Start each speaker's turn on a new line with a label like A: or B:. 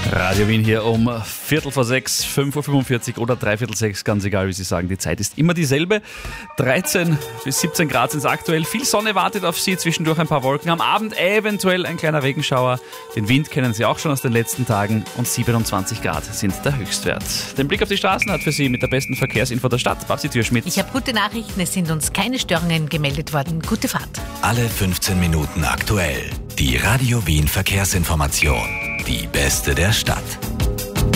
A: Radio Wien hier um 5:45, 5:45 oder 5:45, ganz egal wie Sie sagen, die Zeit ist immer dieselbe. 13 bis 17 Grad sind es aktuell, viel Sonne wartet auf Sie, zwischendurch ein paar Wolken, am Abend eventuell ein kleiner Regenschauer. Den Wind kennen Sie auch schon aus den letzten Tagen und 27 Grad sind der Höchstwert. Den Blick auf die Straßen hat für Sie mit der besten Verkehrsinfo der Stadt Babsi Türschmidt.
B: Ich habe gute Nachrichten, es sind uns keine Störungen gemeldet worden. Gute Fahrt.
C: Alle 15 Minuten aktuell. Die Radio Wien Verkehrsinformation. Die beste der Stadt.